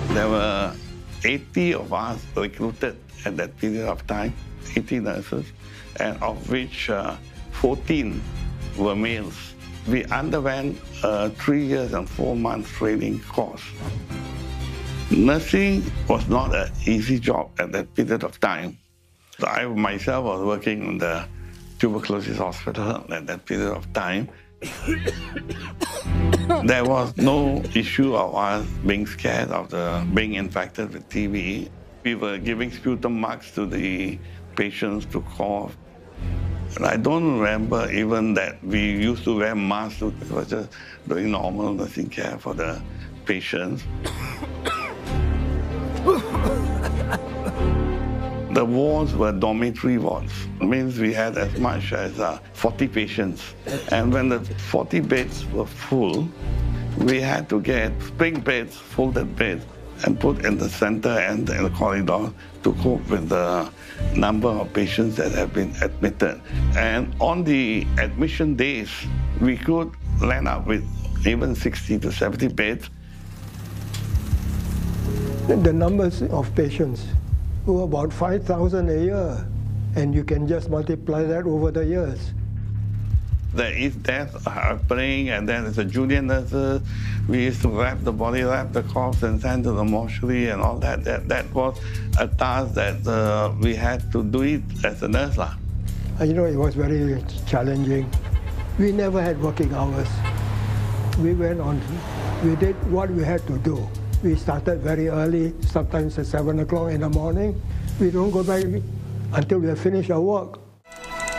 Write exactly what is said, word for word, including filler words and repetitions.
There were eighty of us recruited at that period of time, eighty nurses, and of which uh, fourteen were males. We underwent a three years and four months training course. Nursing was not an easy job at that period of time. I myself was working in the tuberculosis hospital at that period of time. There was no issue of us being scared of the, being infected with T B. We were giving sputum marks to the patients to cough. And I don't remember even that we used to wear masks. It was just doing normal nursing care for the patients. The wards were dormitory wards. It means we had as much as uh, forty patients. And when the forty beds were full, we had to get spring beds, folded beds, and put in the center and in the corridor to cope with the number of patients that have been admitted. And on the admission days, we could land up with even sixty to seventy beds. The numbers of patients were about five thousand a year, and you can just multiply that over the years. There is death happening, and then it's a junior nurses. We used to wrap the body, wrap the corpse, and send to the mortuary and all that. That, that was a task that uh, we had to do it as a nurse. Lah. You know, it was very challenging. We never had working hours. We went on, we did what we had to do. We started very early, sometimes at seven o'clock in the morning. We don't go back until we have finished our work.